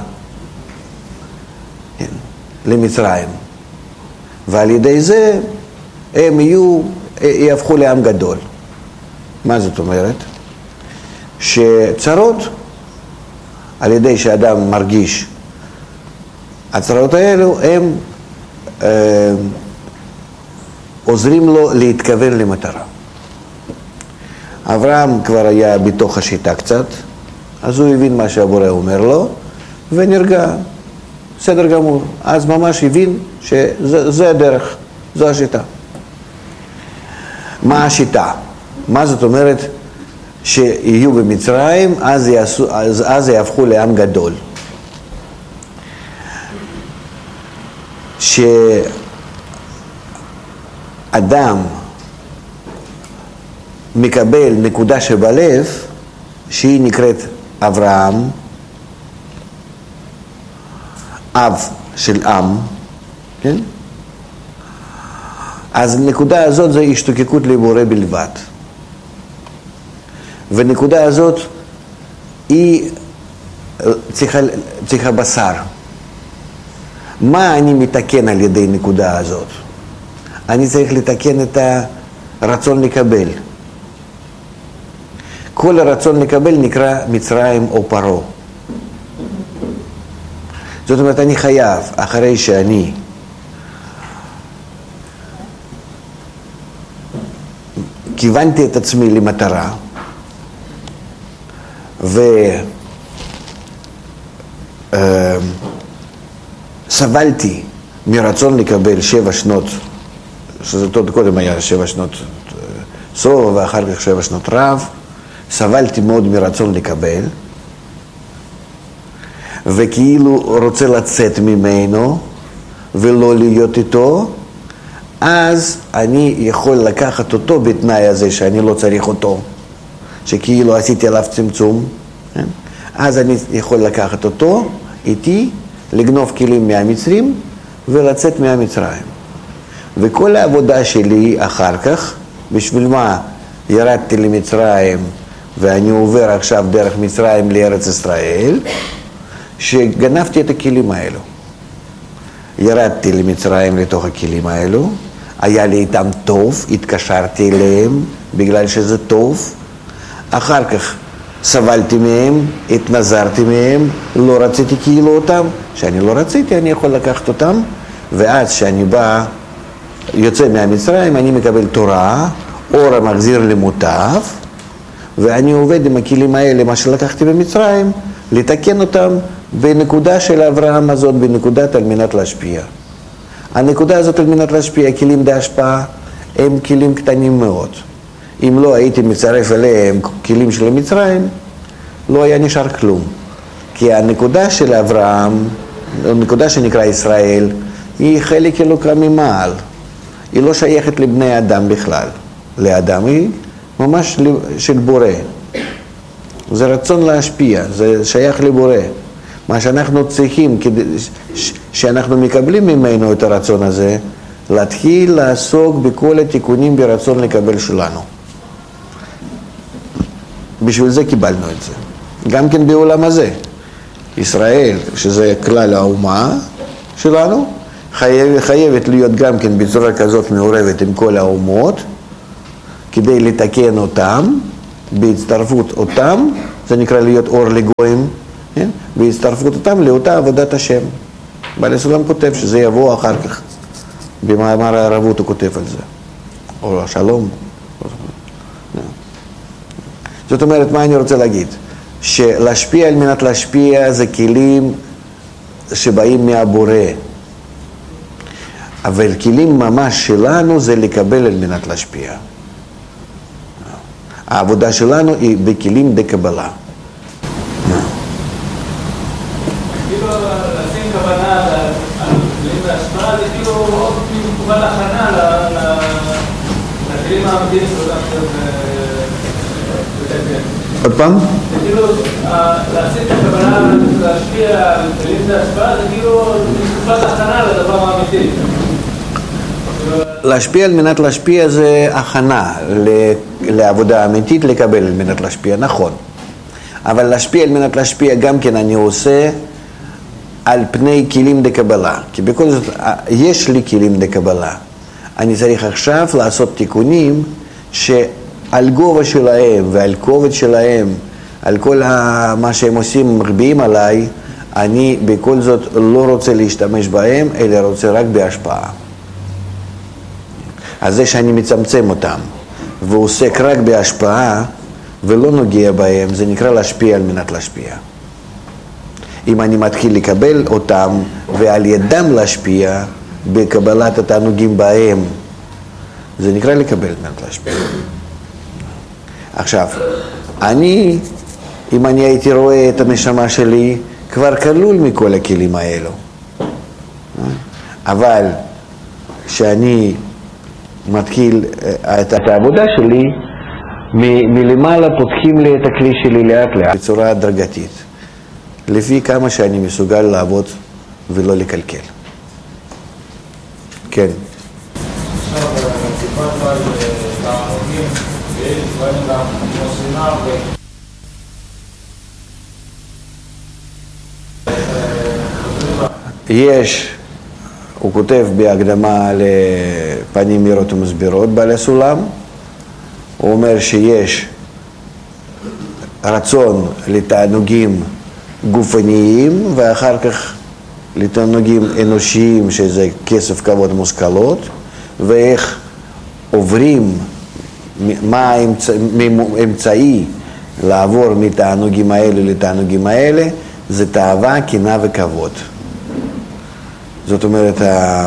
[SPEAKER 2] כן, למצרים. ועל ידי זה הם יהפכו לעם גדול. מה זאת אומרת? שצרות, על ידי שאדם מרגיש, הצרות האלו הם עוזרים לו להתכוון למטרה. אברהם כבר היה בתוך השיטה קצת, אז הוא הבין מה שהבורא אומר לו, ונרגע, בסדר גמור. אז ממש הבין שזה הדרך, זו השיטה. מה השיטה? מה זאת אומרת שיהיו במצרים, אז יהפכו לעם גדול. שאדם מקבל נקודה שבלב, שהיא נקראת אברהם, אב של עם, כן? אז הנקודה הזאת זה השתוקקות לבורא בלבד. ונקודה הזאת היא צריכה בשר. מה אני מתקן על ידי נקודה הזאת? אני צריך לתקן את הרצון לקבל. כל הרצון לקבל נקרא מצרים או פרו. זאת אומרת, אני חייב, אחרי שאני כיוונתי את עצמי למטרה, וסבלתי מרצון לקבל 7 שנות, שזה עוד קודם היה 7 שנות סוף ואחר כך 7 שנות רב, סבלתי מאוד מרצון לקבל, וכאילו רוצה לצאת ממנו ולא להיות איתו, אז אני יכול לקחת אותו בתנאי הזה שאני לא צריך אותו, שכאילו עשיתי עליו צמצום, כן? אז אני יכול לקחת אותו איתי, לגנוב כלים מהמצרים ולצאת מהמצרים. וכל העבודה שלי אחר כך, בשביל מה ירדתי למצרים ואני עובר עכשיו דרך מצרים לארץ ישראל, שגנבתי את הכלים האלו. ירדתי למצרים לתוך הכלים האלו, היה לי איתם טוב, התקשרתי אליהם בגלל שזה טוב, אחר כך סבלתי מהם, התנזרתי מהם, לא רציתי כאילו אותם, שאני לא רציתי אני יכול לקחת אותם, ואז שאני בא, יוצא מהמצרים, אני מקבל תורה, אור המחזיר למוטב, ואני עובד עם הכלים האלה, מה שלקחתי במצרים, לתקן אותם בנקודה של אברהם הזאת, בנקודת על מנת להשפיע. הנקודה הזאת על מנת להשפיע, כלים להשפעה, הם כלים קטנים מאוד. אם לא הייתי מצרף אליהם כלים של מצרים, לא היה נשאר כלום. כי הנקודה של אברהם, הנקודה שנקרא ישראל, היא חלק אלוקה ממעל. היא לא שייכת לבני אדם בכלל. לאדם היא ממש של בורא. זה רצון להשפיע, זה שייך לבורא. מה שאנחנו צריכים, שאנחנו מקבלים ממנו את הרצון הזה, להתחיל לעסוק בכל התיקונים ברצון לקבל שלנו. בשביל זה קיבלנו את זה. גם כן בעולם הזה. ישראל, שזה כלל האומה שלנו, חייבת להיות גם כן בצורה כזאת מעורבת עם כל האומות, כדי לתקן אותם, בהצטרפות אותם, זה נקרא להיות אור לגויים, כן? בהצטרפות אותם לאותה עבודת השם. בעל הסולם כותב שזה יבוא אחר כך, במאמר הערבות הוא כותב על זה, או השלום. זאת אומרת, מה אני רוצה להגיד? שלהשפיע על מנת להשפיע זה כלים שבאים מהבורא. אבל כלים ממש שלנו זה לקבל על מנת להשפיע. העבודה שלנו היא בכלים דקבלה.
[SPEAKER 3] כאילו, לשים כוונה על כלים להשפעה, זה כאילו עוד כמובן הכנה לכלים האמיתיים שלנו.
[SPEAKER 2] עוד פעם?
[SPEAKER 3] זה כאילו, לשים את הכוונה להשפיע על כלים להשפעה, זה כאילו תקופת הכנה לדבר האמיתי.
[SPEAKER 2] להשפיע על מנת להשפיע זה הכנה לעבודה אמיתית, לקבל על מנת להשפיע, נכון. אבל להשפיע על מנת להשפיע גם כן אני עושה על פני כלים דקבלה. כי בכל זאת יש לי כלים דקבלה. אני צריך עכשיו לעשות תיקונים שעל גובה שלהם ועל כובד שלהם, על כל מה שהם עושים מרביעים עליי, אני בכל זאת לא רוצה להשתמש בהם, אלא רוצה רק בהשפעה. אז זה שאני מצמצם אותם ועוסק רק בהשפעה ולא נוגע בהם, זה נקרא להשפיע על מנת להשפיע. אם אני מתחיל לקבל אותם ועל ידם להשפיע בקבלת התענוגים בהם, זה נקרא לקבל על מנת להשפיע. עכשיו, אם אני הייתי רואה את הנשמה שלי, כבר כלול מכל הכלים האלו. אבל שאני מתחיל את העבודה שלי, מלמעלה פותחים לי את הכלי שלי לאט לאט, בצורה הדרגתית, לפי כמה שאני מסוגל לעבוד ולא לקלקל. כן.
[SPEAKER 6] עכשיו, דיברת על תענוגים, ויש דברים גם כמו שנאה
[SPEAKER 2] יש, הוא כותב בהקדמה לפנים מהירות ומסבירות בעל הסולם, הוא אומר שיש רצון לתענוגים גופניים ואחר כך לתענוגים אנושיים שזה כסף, כבוד, מושכלות, ואיך עוברים, מה האמצעי לעבור מתענוגים האלה לתענוגים האלה, זה תאווה, קנאה וכבוד. זאת אומרת,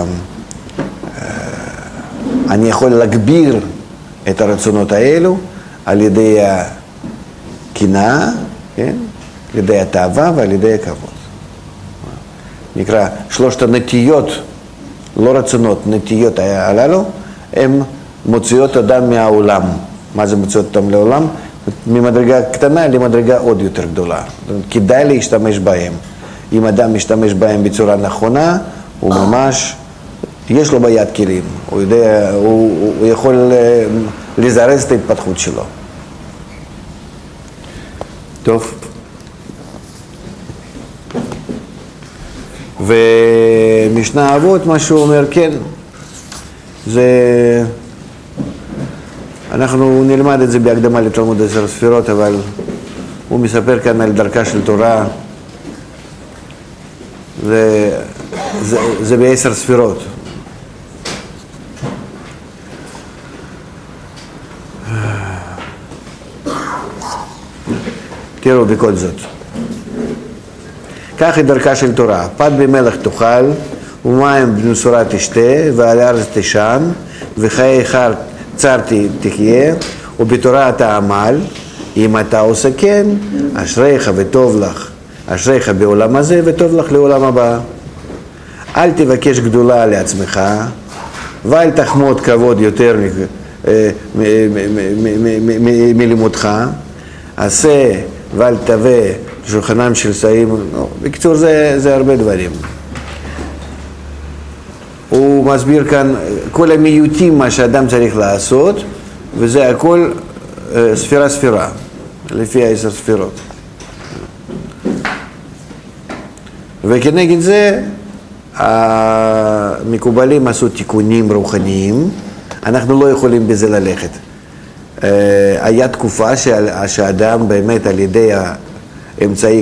[SPEAKER 2] אני יכול להגביר את הרצונות האלו על ידי הקנאה, כן? על ידי התאווה ועל ידי הכבוד. נקרא שלושת הנטיות, לא רצונות, נטיות הללו, הן מוציאות אדם מהעולם. מה זה מוציאות אותם לעולם? ממדרגה קטנה למדרגה עוד יותר גדולה. כדאי להשתמש בהם. אם אדם משתמש בהם בצורה נכונה, הוא ממש, יש לו ביד כלים, הוא יודע, הוא יכול לזרז את ההתפתחות שלו. טוב. ומשנה אבות, מה שהוא אומר, כן, זה, אנחנו נלמד את זה בהקדמה לתלמוד 10 ספירות, אבל הוא מספר כאן על דרכה של תורה, זה ב10 ספירות. תראו בכל זאת. כך היא דרכה של תורה. פת במלח תאכל, ומים במשורה תשתה, ועל הארץ תשן, וחיי חר צר תחיה, ובתורה אתה עמל. אם אתה עושה כן, אשריך וטוב לך. אשריך בעולם הזה וטוב לך לעולם הבא. אל תבקש גדולה לעצמך, ואל תחמוד כבוד יותר מלימודך. עשה ואל תווה שולחנם של שאים. בקיצור, זה הרבה דברים. הוא מסביר כאן כל המיעוטים מה שאדם צריך לעשות, וזה הכל ספירה ספירה, לפי 10 ספירות. וכנגד זה המקובלים עשו תיקונים רוחניים, אנחנו לא יכולים בזה ללכת. היה תקופה שהאדם באמת על ידי האמצעי